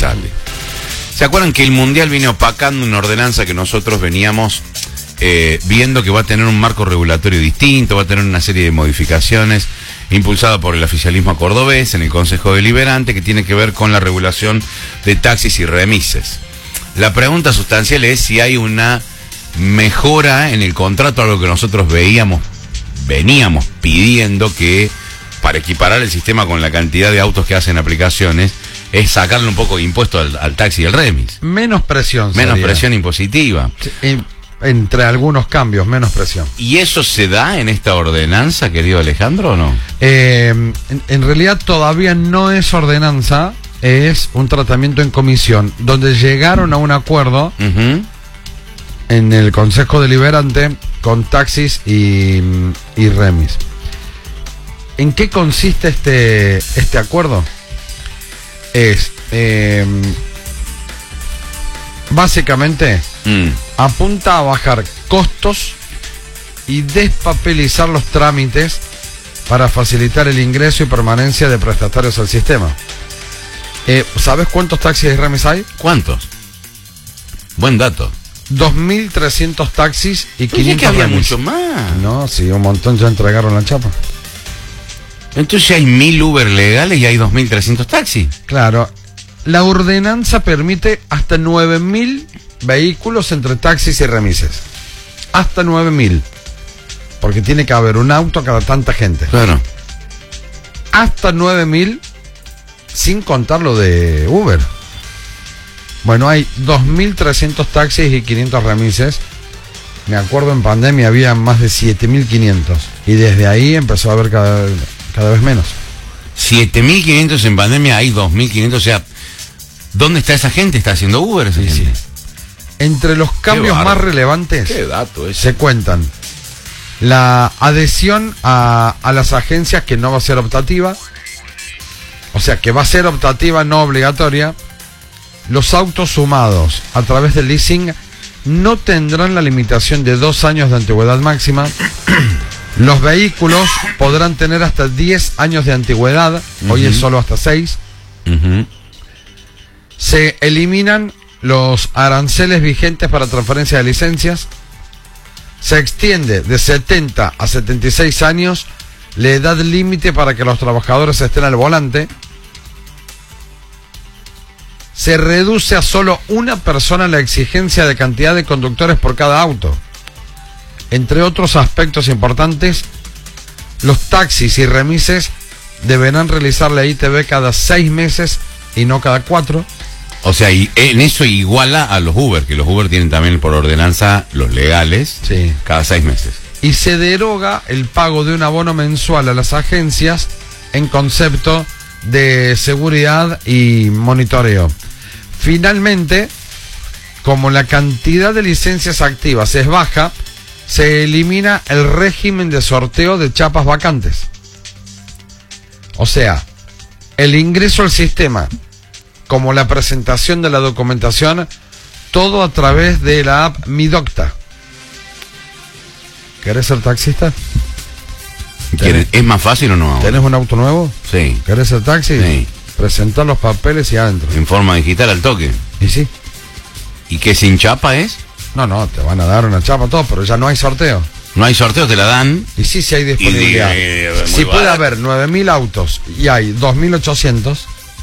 sale. ¿Se acuerdan que el Mundial viene opacando una ordenanza que nosotros veníamos viendo que va a tener un marco regulatorio distinto, va a tener una serie de modificaciones impulsada por el oficialismo cordobés en el Consejo Deliberante, que tiene que ver con la regulación de taxis y remises? La pregunta sustancial es si hay una mejora en el contrato, algo que nosotros veníamos pidiendo, que para equiparar el sistema con la cantidad de autos que hacen aplicaciones, es sacarle un poco de impuesto al taxi y al remis. Menos presión. Menos presión impositiva. Entre algunos cambios, menos presión. ¿Y eso se da en esta ordenanza, querido Alejandro, o no? En realidad todavía no es ordenanza, es un tratamiento en comisión, donde llegaron a un acuerdo en el Consejo Deliberante con taxis y remis. ¿En qué consiste este acuerdo? Básicamente apunta a bajar costos y despapelizar los trámites para facilitar el ingreso y permanencia de prestatarios al sistema. ¿Sabes cuántos taxis y remis hay? ¿Cuántos? Buen dato. 2.300 taxis y 500 que había remis. mucho más. No, sí, un montón ya entregaron la chapa. Entonces hay 1.000 Uber legales y hay 2.300 taxis. Claro. La ordenanza permite hasta 9.000 vehículos entre taxis y remises. Hasta 9.000. Porque tiene que haber un auto cada tanta gente. Claro. Hasta 9.000 sin contar lo de Uber. Bueno, hay 2.300 taxis y 500 remises. Me acuerdo en pandemia había más de 7.500. Y desde ahí empezó a haber cada vez menos. 7.500 en pandemia, hay 2.500, o sea, ¿dónde está esa gente? ¿Está haciendo Uber esa gente? Sí. Entre los cambios más relevantes se cuentan la adhesión a las agencias, que no va a ser optativa, o sea, que va a ser optativa, no obligatoria. Los autos sumados a través del leasing no tendrán la limitación de 2 años de antigüedad máxima. Los vehículos podrán tener hasta 10 años de antigüedad, hoy es solo hasta 6. Se eliminan los aranceles vigentes para transferencia de licencias. Se extiende de 70 a 76 años la edad límite para que los trabajadores estén al volante. Se reduce a solo una persona la exigencia de cantidad de conductores por cada auto. Entre otros aspectos importantes, los taxis y remises deberán realizar la ITV cada 6 meses y no cada 4. O sea, y en eso iguala a los Uber, que los Uber tienen también por ordenanza los legales, sí, cada 6 meses. Y se deroga el pago de un abono mensual a las agencias en concepto de seguridad y monitoreo. Finalmente, como la cantidad de licencias activas es baja, se elimina el régimen de sorteo de chapas vacantes. O sea, el ingreso al sistema, como la presentación de la documentación, todo a través de la app Mi Docta. ¿Querés ser taxista? ¿Es más fácil o no? ¿Tenés un auto nuevo? Sí. ¿Querés ser taxi? Sí. Presentar los papeles y adentro. En forma digital al toque. ¿Y sí? ¿Y qué sin chapa es? No, te van a dar una chapa, todo, pero ya no hay sorteo. No hay sorteo, te la dan. Y sí hay disponibilidad. Si puede haber 9.000 autos y hay 2.800,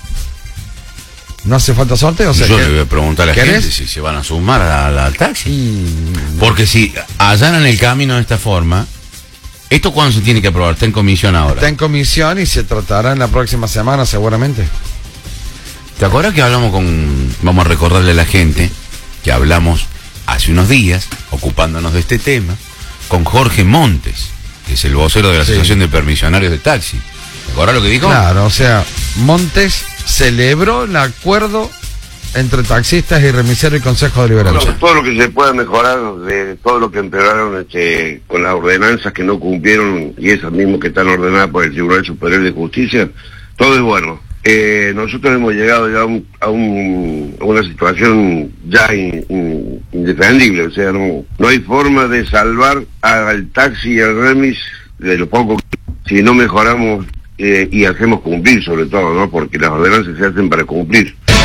no hace falta sorteo. O sea, yo le voy a preguntar a la ¿querés? gente si se van a sumar al taxi. Porque si allanan el camino de esta forma, ¿esto cuándo se tiene que aprobar? Está en comisión ahora. Está en comisión y se tratará en la próxima semana seguramente. ¿Te acuerdas que hablamos vamos a recordarle a la gente que hablamos hace unos días, ocupándonos de este tema, con Jorge Montes, que es el vocero de la Asociación de Permisionarios de Taxi? ¿Te acuerdas lo que dijo? Claro, o sea, Montes celebró el acuerdo entre taxistas y remiseros y Consejo Deliberante. Todo lo que se pueda mejorar, de todo lo que empeoraron con las ordenanzas que no cumplieron y esas mismas que están ordenadas por el Tribunal Superior de Justicia, todo es bueno. Nosotros hemos llegado ya a una situación ya indefendible, o sea, no hay forma de salvar al taxi y al remis de lo poco si no mejoramos y hacemos cumplir, sobre todo, ¿no? Porque las ordenanzas se hacen para cumplir.